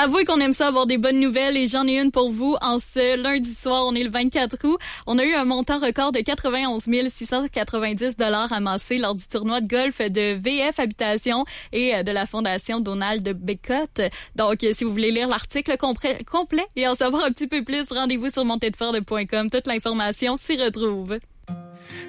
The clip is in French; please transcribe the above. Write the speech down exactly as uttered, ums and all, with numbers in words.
Avouez qu'on aime ça avoir des bonnes nouvelles et j'en ai une pour vous. En ce lundi soir, on est le vingt-quatre août. On a eu un montant record de quatre-vingt-onze mille six cent quatre-vingt-dix dollars amassés lors du tournoi de golf de V F Habitation et de la Fondation Donald Bécotte. Donc, si vous voulez lire l'article complet et en savoir un petit peu plus, rendez-vous sur montedford point com. Toute l'information s'y retrouve.